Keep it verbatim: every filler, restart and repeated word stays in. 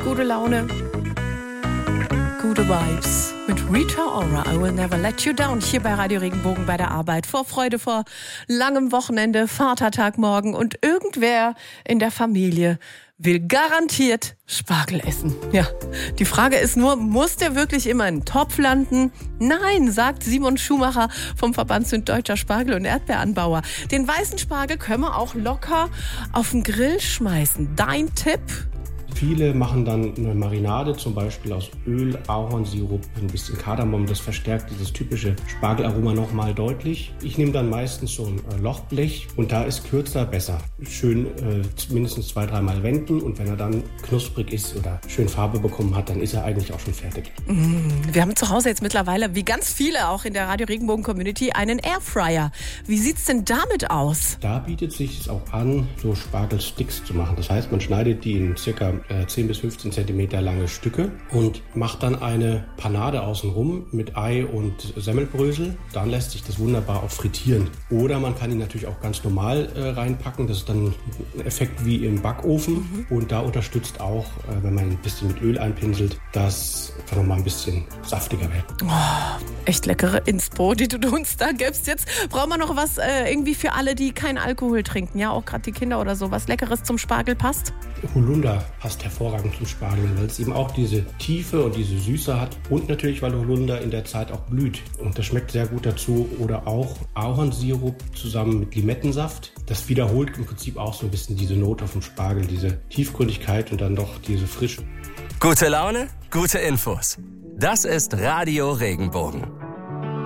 gute Laune, gute Vibes mit Rita Ora, I Will Never Let You Down, hier bei Radio Regenbogen bei der Arbeit. Vor Freude, vor langem Wochenende, Vatertag morgen und irgendwer in der Familie will garantiert Spargel essen. Ja, die Frage ist nur, muss der wirklich immer in den Topf landen? Nein, sagt Simon Schumacher vom Verband Süddeutscher Spargel- und Erdbeeranbauer. Den weißen Spargel können wir auch locker auf den Grill schmeißen. Dein Tipp? Viele machen dann eine Marinade, zum Beispiel aus Öl, Ahornsirup, ein bisschen Kardamom. Das verstärkt dieses typische Spargelaroma nochmal deutlich. Ich nehme dann meistens so ein Lochblech und da ist kürzer besser. Schön äh, mindestens zwei, dreimal wenden und wenn er dann knusprig ist oder schön Farbe bekommen hat, dann ist er eigentlich auch schon fertig. Mm, wir haben zu Hause jetzt mittlerweile, wie ganz viele auch in der Radio Regenbogen Community, einen Airfryer. Wie sieht's denn damit aus? Da bietet sich es auch an, so Spargelsticks zu machen. Das heißt, man schneidet die in circa zehn bis fünfzehn Zentimeter lange Stücke und macht dann eine Panade außenrum mit Ei und Semmelbrösel. Dann lässt sich das wunderbar auch frittieren. Oder man kann ihn natürlich auch ganz normal äh, reinpacken. Das ist dann ein Effekt wie im Backofen. Mhm. Und da unterstützt auch, äh, wenn man ein bisschen mit Öl einpinselt, dass es noch mal ein bisschen saftiger wird. Oh, echt leckere Inspo, die du uns da gibst. Jetzt brauchen wir noch was äh, irgendwie für alle, die keinen Alkohol trinken. Ja, auch gerade die Kinder oder so. Was Leckeres zum Spargel passt? Holunder passt hervorragend zum Spargel, weil es eben auch diese Tiefe und diese Süße hat und natürlich, weil Holunder in der Zeit auch blüht. Und das schmeckt sehr gut dazu. Oder auch Ahornsirup zusammen mit Limettensaft. Das wiederholt im Prinzip auch so ein bisschen diese Note vom Spargel, diese Tiefgründigkeit und dann doch diese Frische. Gute Laune, gute Infos. Das ist Radio Regenbogen.